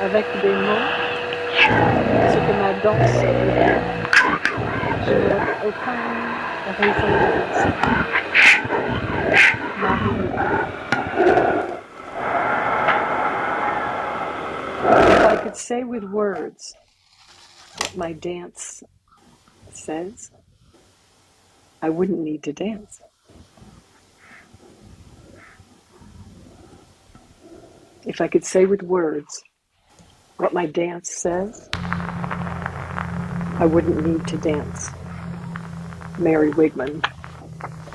avec des mots, ce que ma danse veut dire, je n'aurais aucune raison de danser. Marie. If I could say with words what my dance says, I wouldn't need to dance. If I could say with words what my dance says, I wouldn't need to dance. Mary Wigman.